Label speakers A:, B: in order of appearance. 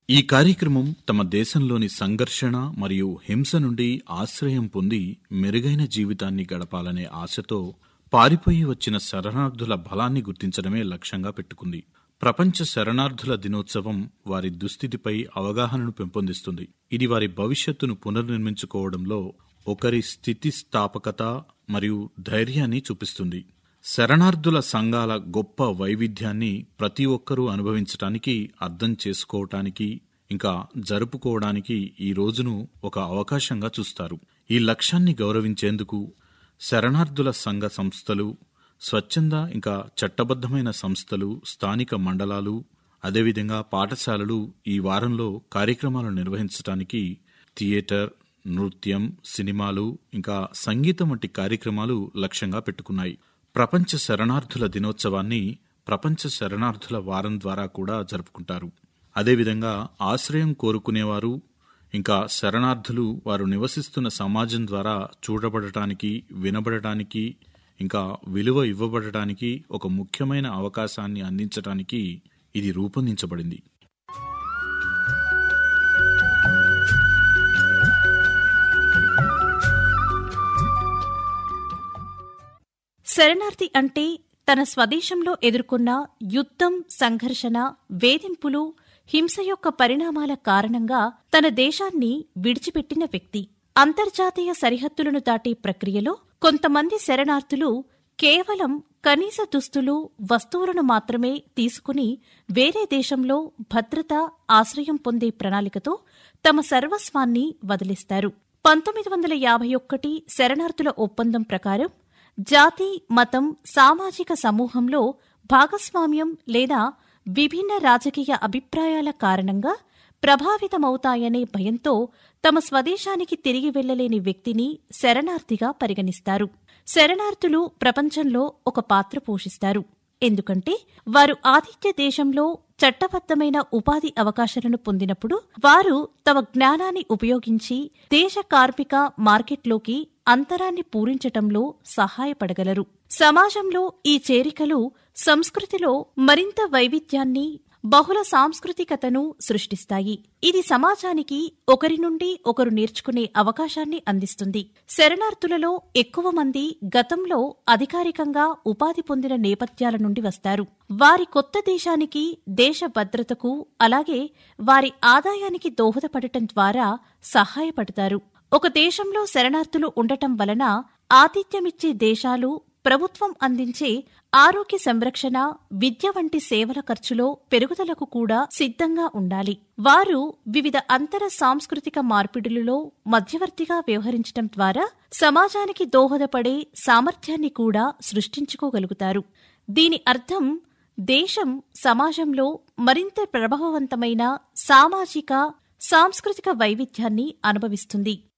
A: ఈ కార్యక్రమం తమ దేశంలోని సంఘర్షణ మరియు హింస నుండి ఆశ్రయం పొంది మెరుగైన జీవితాన్ని గడపాలనే ఆశతో పారిపోయి వచ్చిన శరణార్థుల బలాన్ని గుర్తించడమే లక్ష్యంగా పెట్టుకుంది. ప్రపంచ శరణార్థుల దినోత్సవం వారి దుస్థితిపై అవగాహనను పెంపొందిస్తుంది. ఇది వారి భవిష్యత్తును పునర్నిర్మించుకోవడంలో ఒకరి స్థితిస్థాపకత మరియు ధైర్యాన్ని చూపిస్తుంది. శరణార్థుల సంఘాల గొప్ప వైవిధ్యాన్ని ప్రతి ఒక్కరూ అనుభవించటానికి, అర్థం చేసుకోవటానికి, ఇంకా జరుపుకోవడానికి ఈ రోజును ఒక అవకాశంగా చూస్తారు. ఈ లక్ష్యాన్ని గౌరవించేందుకు శరణార్థుల సంఘ సంస్థలు, స్వచ్ఛంద ఇంకా చట్టబద్ధమైన సంస్థలు, స్థానిక మండలాలు, అదేవిధంగా పాఠశాలలు ఈ వారంలో కార్యక్రమాలు నిర్వహించడానికి థియేటర్, నృత్యం, సినిమాలు, ఇంకా సంగీతం వంటి కార్యక్రమాలు లక్ష్యంగా పెట్టుకున్నాయి. ప్రపంచ శరణార్థుల దినోత్సవాన్ని ప్రపంచ శరణార్థుల వారం ద్వారా కూడా జరుపుకుంటారు. అదేవిధంగా ఆశ్రయం కోరుకునేవారు ఇంకా శరణార్థులు వారు నివసిస్తున్న సమాజం ద్వారా చూడబడటానికి, వినబడటానికి, ఇంకా విలువ ఇవ్వబడటానికి ఒక ముఖ్యమైన అవకాశాన్ని అందించడానికి ఇది రూపొందించబడింది.
B: శరణార్థి అంటే తన స్వదేశంలో ఎదుర్కొన్న యుద్ధం, సంఘర్షణ, వేధింపులు, హింస యొక్క పరిణామాల కారణంగా తన దేశాన్ని విడిచిపెట్టిన వ్యక్తి. అంతర్జాతీయ సరిహద్దులను దాటే ప్రక్రియలో కొంతమంది శరణార్థులు కేవలం కనీస దుస్తులు, వస్తువులను మాత్రమే తీసుకుని వేరే దేశంలో భద్రత, ఆశ్రయం పొందే ప్రణాళికతో తమ సర్వస్వాన్ని వదిలిస్తారు. 1951 శరణార్థుల ఒప్పందం ప్రకారం జాతి, మతం, సామాజిక సమూహంలో భాగస్వామ్యం లేదా విభిన్న రాజకీయ అభిప్రాయాల కారణంగా ప్రభావితమవుతాయనే భయంతో తమ స్వదేశానికి తిరిగి వెళ్లలేని వ్యక్తిని శరణార్థిగా పరిగణిస్తారు. శరణార్థులు ప్రపంచంలో ఒక పాత్ర పోషిస్తారు. ఎందుకంటే వారు ఆతిథ్య దేశంలో చట్టబద్ధమైన ఉపాధి అవకాశాలను పొందినప్పుడు వారు తమ జ్ఞానాన్ని ఉపయోగించి దేశ కార్మిక మార్కెట్లోకి అంతరాన్ని పూరించటంలో సహాయపడగలరు. సమాజంలో ఈ చేరికలు సంస్కృతిలో మరింత వైవిధ్యాన్ని, బహుళ సాంస్కృతికతను సృష్టిస్తాయి. ఇది సమాజానికి ఒకరి నుండి ఒకరు నేర్చుకునే అవకాశాన్ని అందిస్తుంది. శరణార్థులలో ఎక్కువ మంది గతంలో అధికారికంగా ఉపాధి పొందిన నేపథ్యాల నుండి వస్తారు. వారి కొత్త దేశానికి, దేశ భద్రతకు, అలాగే వారి ఆదాయానికి దోహదపడటం ద్వారా సహాయపడతారు. ఒక దేశంలో శరణార్థులు ఉండటం వలన ఆతిథ్యమిచ్చే దేశాలు ప్రభుత్వం అందించే ఆరోగ్య సంరక్షణ, విద్య వంటి సేవల ఖర్చులో పెరుగుదలకు కూడా సిద్ధంగా ఉండాలి. వారు వివిధ అంతర సాంస్కృతిక మార్పిడులలో మధ్యవర్తిగా వ్యవహరించడం ద్వారా సమాజానికి దోహదపడే సామర్థ్యాన్ని కూడా సృష్టించుకోగలుగుతారు. దీని అర్థం దేశం సమాజంలో మరింత ప్రభావవంతమైన సామాజిక, సాంస్కృతిక వైవిధ్యాన్ని అనుభవిస్తుంది.